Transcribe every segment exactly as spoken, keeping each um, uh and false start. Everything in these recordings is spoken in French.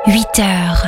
huit heures.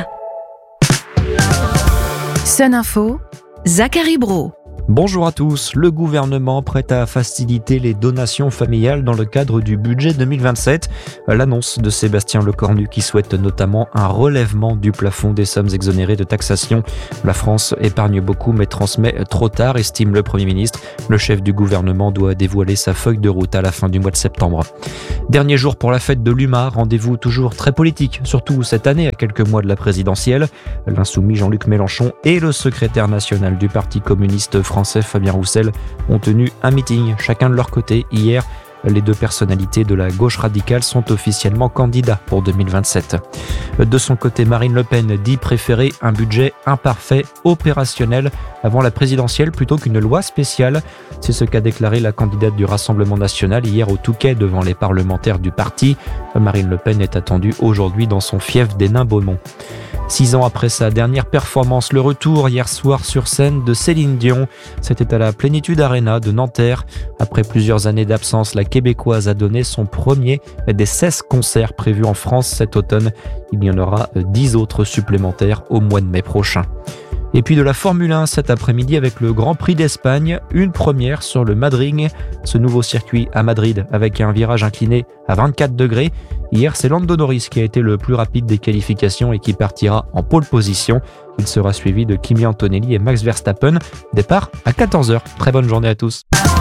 Sun Info, Zachary Brault. Bonjour à tous. Le gouvernement prête à faciliter les donations familiales dans le cadre du budget deux mille vingt-sept. L'annonce de Sébastien Lecornu qui souhaite notamment un relèvement du plafond des sommes exonérées de taxation. La France épargne beaucoup mais transmet trop tard, estime le Premier ministre. Le chef du gouvernement doit dévoiler sa feuille de route à la fin du mois de septembre. Dernier jour pour la fête de l'U M A, rendez-vous toujours très politique, surtout cette année à quelques mois de la présidentielle. L'insoumis Jean-Luc Mélenchon et le secrétaire national du Parti communiste français Fabien Roussel ont tenu un meeting, chacun de leur côté, hier. Les deux personnalités de la gauche radicale sont officiellement candidats pour deux mille vingt-sept. De son côté, Marine Le Pen dit préférer un budget imparfait, opérationnel, avant la présidentielle plutôt qu'une loi spéciale. C'est ce qu'a déclaré la candidate du Rassemblement national hier au Touquet devant les parlementaires du parti. Marine Le Pen est attendue aujourd'hui dans son fief des Nains-Beaumont. Six ans après sa dernière performance, le retour hier soir sur scène de Céline Dion. C'était à la Plénitude Arena de Nanterre. Après plusieurs années d'absence, la Québécoise a donné son premier des seize concerts prévus en France cet automne. Il y en aura dix autres supplémentaires au mois de mai prochain. Et puis de la Formule un cet après-midi avec le Grand Prix d'Espagne, une première sur le Madrid, ce nouveau circuit à Madrid avec un virage incliné à vingt-quatre degrés. Hier, c'est Lando Norris qui a été le plus rapide des qualifications et qui partira en pole position. Il sera suivi de Kimi Antonelli et Max Verstappen. Départ à quatorze heures. Très bonne journée à tous.